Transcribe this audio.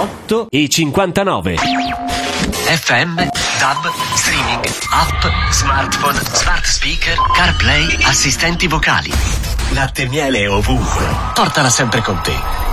8:59. FM, DAB, streaming, app, smartphone, smart speaker, CarPlay, assistenti vocali. Latte e miele ovunque. Portala sempre con te.